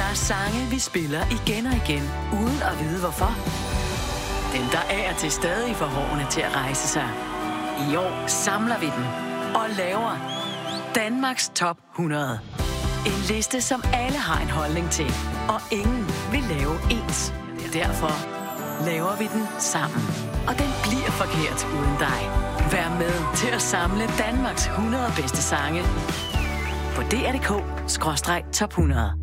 er sange, vi spiller igen og igen, uden at vide hvorfor. Dem, der af og til stadig får hårene til at rejse sig. I år samler vi dem og laver Danmarks Top 100. En liste, som alle har en holdning til, og ingen vil lave ens. Derfor laver vi den sammen. Og den bliver forkert uden dig. Vær med til at samle Danmarks 100 bedste sange på dr.dk/top 100.